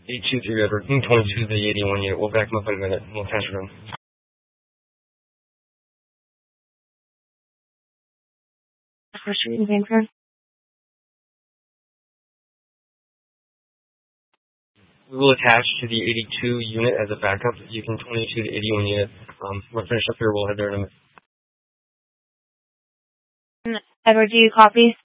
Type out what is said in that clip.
823 Edward, 22 to the 81 unit. We'll back him up in a minute. We'll transfer him. First reading, Vancouver. We will attach to the 82 unit as a backup. You can 22 to 81 unit. We'll finish up here. We'll head there in a minute. Edward, do you copy?